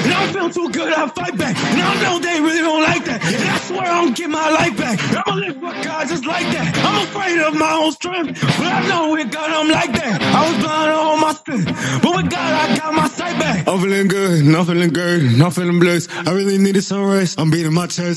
And I'm feeling too good, I fight back. And I know they really don't like that. And I swear I'm get my life back. I'ma live for God just like that. I'm afraid of my own strength, but I know with God I'm like that. I was blind on my strength, but with God I got my sight back. I'm feeling good, I'm feeling blessed. I really needed some rest. I'm beating my chest.